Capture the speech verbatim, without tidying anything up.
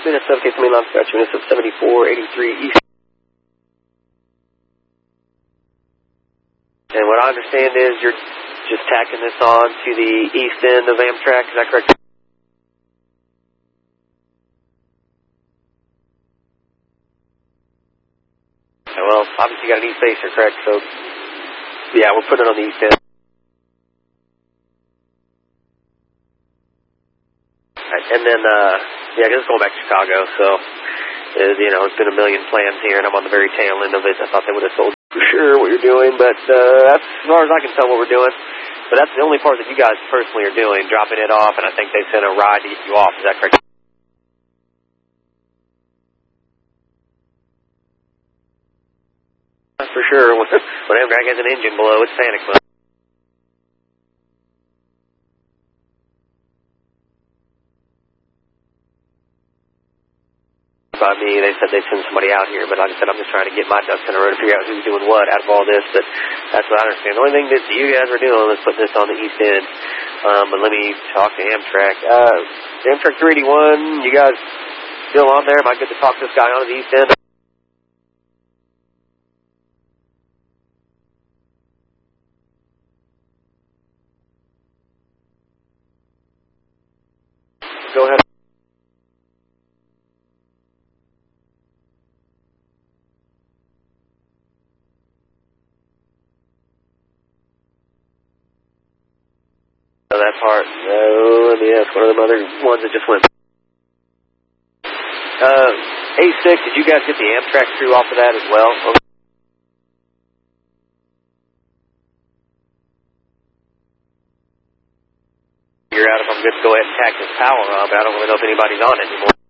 Minutes of Case Main Line, got you minutes of seventy-four eighty-three East. And what I understand is you're just tacking this on to the east end of Amtrak, is that correct? Well, obviously you got an east facer, correct? So, yeah, we're putting it on the east end. Right, and then, uh, yeah, this is going back to Chicago, so, uh, you know, it's been a million plans here, and I'm on the very tail end of it. I thought they would have told you for sure what you're doing, but uh, that's as far as I can tell what we're doing. But that's the only part that you guys personally are doing, dropping it off, and I think they sent a ride to get you off. Is that correct? For sure. When Amtrak has an engine below, it's panic mode. By me, they said they'd send somebody out here, but like I said, I'm just trying to get my ducks in a row to figure out who's doing what out of all this, but that's what I understand. The only thing that you guys are doing is putting this on the east end, um, but let me talk to Amtrak. Uh, Amtrak three eighty-one, you guys still on there? Am I good to talk this guy on to the east end? Go ahead. So that part, no, let me ask one of them other ones that just went. Uh, A six, did you guys get the Amtrak crew off of that as well? Figure out if I'm good to go ahead and tack this power on, but I don't really know if anybody's on it anymore.